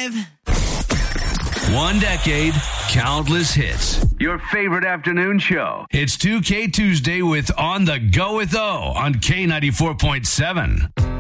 5. One decade, countless hits. Your favorite afternoon show. It's 2K Tuesday with On the Go with O on K94.7.